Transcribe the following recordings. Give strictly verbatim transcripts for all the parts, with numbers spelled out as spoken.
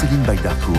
Céline Baydarkour.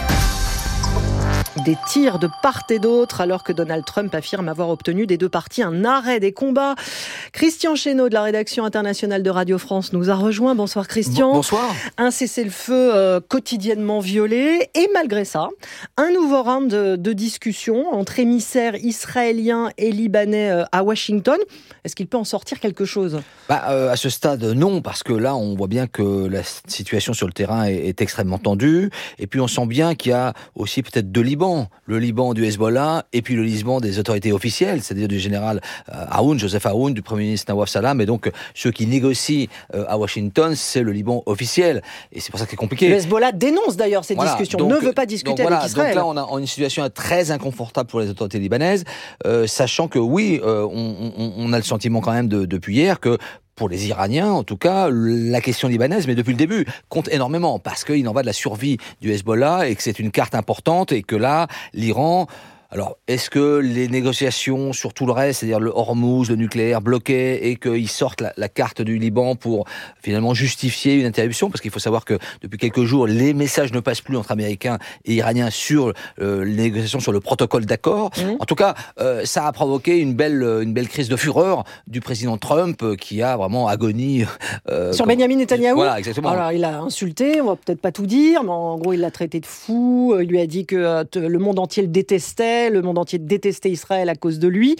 Des tirs de part et d'autre alors que Donald Trump affirme avoir obtenu des deux parties un arrêt des combats. Christian Chesneau de la rédaction internationale de Radio France nous a rejoint. Bonsoir Christian. Bonsoir. Un cessez-le-feu euh, quotidiennement violé et malgré ça, un nouveau round de, de discussion entre émissaires israéliens et libanais euh, à Washington. Est-ce qu'il peut en sortir quelque chose ? bah, euh, À ce stade, non, parce que là, on voit bien que la situation sur le terrain est, est extrêmement tendue. Et puis, on sent bien qu'il y a aussi peut-être deux Libans. Le Liban du Hezbollah et puis le Liban des autorités officielles, c'est-à-dire du général euh, Aoun, Joseph Aoun, du Premier ministre Nawaf Salam. Et donc, ceux qui négocient euh, à Washington, c'est le Liban officiel. Et c'est pour ça que c'est compliqué. Le Hezbollah dénonce d'ailleurs ces voilà, discussions, donc, ne veut pas discuter donc, avec voilà, Israël. Donc là, on a une situation très inconfortable pour les autorités libanaises, euh, sachant que oui, euh, on, on, on a le sentiment quand même de, depuis hier que pour les Iraniens, en tout cas, la question libanaise, mais depuis le début, compte énormément, parce qu'il en va de la survie du Hezbollah et que c'est une carte importante et que là, l'Iran... Alors, est-ce que les négociations sur tout le reste, c'est-à-dire le Hormuz, le nucléaire bloqué, et qu'ils sortent la, la carte du Liban pour finalement justifier une interruption ? Parce qu'il faut savoir que depuis quelques jours, les messages ne passent plus entre Américains et Iraniens sur euh, les négociations sur le protocole d'accord. Mmh. En tout cas, euh, ça a provoqué une belle, une belle crise de fureur du président Trump euh, qui a vraiment agonie. Euh, sur comme... Benjamin Netanyahou. Voilà, exactement. Alors, il a insulté, on va peut-être pas tout dire, mais en gros, il l'a traité de fou. Il lui a dit que euh, le monde entier le détestait. Le monde entier détestait Israël à cause de lui.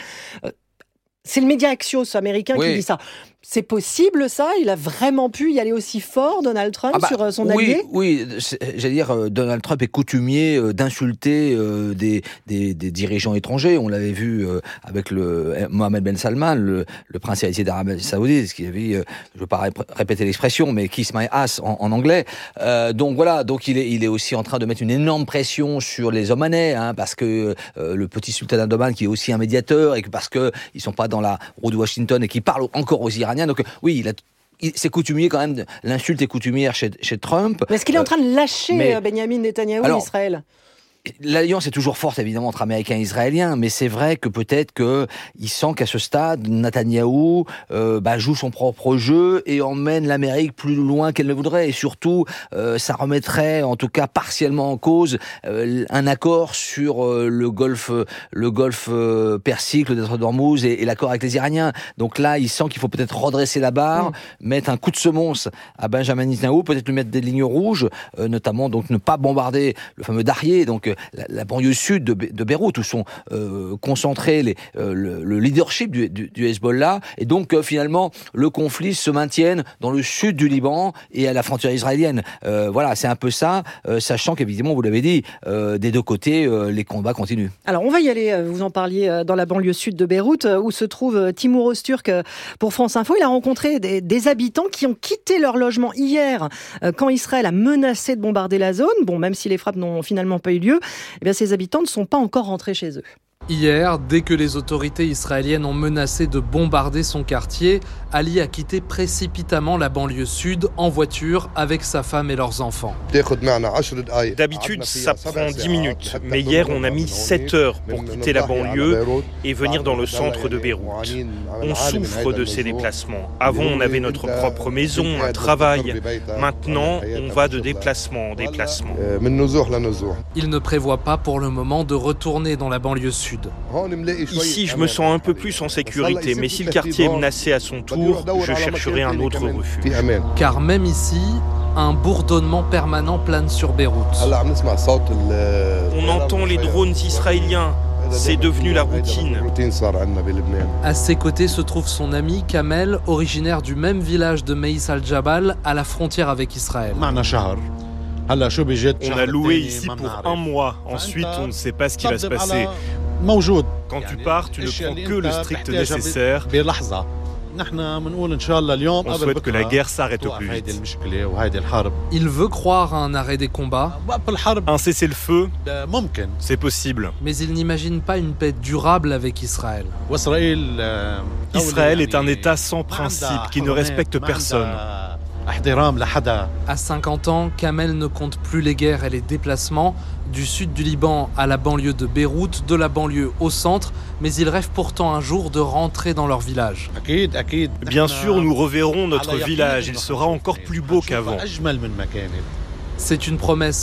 C'est le média Axios américain oui. qui dit ça. C'est possible, ça ? Il a vraiment pu y aller aussi fort, Donald Trump, ah bah, sur son oui, allié ? Oui, j'allais dire, Donald Trump est coutumier d'insulter euh, des, des, des dirigeants étrangers. On l'avait vu euh, avec le Mohammed Ben Salman, le, le prince héritier d'Arabie Saoudite, qui avait, euh, je ne veux pas répéter l'expression, mais kiss my ass en, en anglais. Euh, donc voilà, donc il est, il est aussi en train de mettre une énorme pression sur les Omanais, hein, parce que euh, le petit sultan d'Oman, qui est aussi un médiateur, et que parce qu'ils ne sont pas dans la roue de Washington et qui parlent encore aux Iraniens. Donc oui, il a, il, c'est coutumier quand même, l'insulte est coutumière chez, chez Trump. Mais est-ce qu'il est en train de lâcher mais, Benjamin Netanyahou en Israël ? L'alliance est toujours forte, évidemment, entre Américains et Israéliens, mais c'est vrai que peut-être qu'il sent qu'à ce stade, Netanyahou euh, bah, joue son propre jeu et emmène l'Amérique plus loin qu'elle ne voudrait. Et surtout, euh, ça remettrait, en tout cas partiellement en cause, euh, un accord sur euh, le golfe, le golfe euh, Persique, le détroit d'Ormuz et, et l'accord avec les Iraniens. Donc là, il sent qu'il faut peut-être redresser la barre, mmh. mettre un coup de semonce à Benjamin Netanyahou, peut-être lui mettre des lignes rouges, euh, notamment donc ne pas bombarder le fameux Darrier, donc La, la banlieue sud de, de Beyrouth, où sont euh, concentrés les, euh, le, le leadership du, du, du Hezbollah, et donc euh, finalement le conflit se maintienne dans le sud du Liban et à la frontière israélienne. Euh, voilà, c'est un peu ça, euh, sachant qu'évidemment, vous l'avez dit, euh, des deux côtés, euh, les combats continuent. Alors on va y aller, vous en parliez, dans la banlieue sud de Beyrouth, où se trouve Timour Öztürk pour France Info. Il a rencontré des, des habitants qui ont quitté leur logement hier, quand Israël a menacé de bombarder la zone. Bon, même si les frappes n'ont finalement pas eu lieu, eh bien, ces habitants ne sont pas encore rentrés chez eux. Hier, dès que les autorités israéliennes ont menacé de bombarder son quartier, Ali a quitté précipitamment la banlieue sud en voiture avec sa femme et leurs enfants. D'habitude, ça prend dix minutes, mais hier, on a mis sept heures pour quitter la banlieue et venir dans le centre de Beyrouth. On souffre de ces déplacements. Avant, on avait notre propre maison, un travail. Maintenant, on va de déplacement en déplacement. Il ne prévoit pas pour le moment de retourner dans la banlieue sud. Ici, je me sens un peu plus en sécurité, mais si le quartier est menacé à son tour, je chercherai un autre refuge. Car même ici, un bourdonnement permanent plane sur Beyrouth. On entend les drones israéliens. C'est devenu la routine. À ses côtés se trouve son ami Kamel, originaire du même village de Meïs al-Jabal, à la frontière avec Israël. On a loué ici pour un mois. Ensuite, on ne sait pas ce qui va se passer. Quand tu pars, tu ne prends que le strict nécessaire. On souhaite que la guerre s'arrête au plus vite. Il veut croire à un arrêt des combats. Un cessez-le-feu, c'est possible. Mais il n'imagine pas une paix durable avec Israël. Israël est un État sans principe, qui ne respecte personne. À cinquante ans, Kamel ne compte plus les guerres et les déplacements, du sud du Liban à la banlieue de Beyrouth, de la banlieue au centre, mais il rêve pourtant un jour de rentrer dans leur village. Bien sûr, nous reverrons notre village, il sera encore plus beau qu'avant. C'est une promesse